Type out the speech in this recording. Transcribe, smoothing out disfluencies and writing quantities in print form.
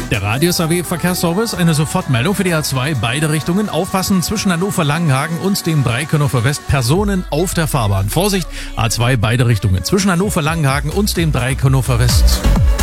Der Radius AW Verkehrsservice, eine Sofortmeldung für die A2, beide Richtungen. Aufpassen zwischen Hannover-Langenhagen und dem Dreieck Hannover West, Personen auf der Fahrbahn. Vorsicht, A2, beide Richtungen zwischen Hannover-Langenhagen und dem Dreieck Hannover West.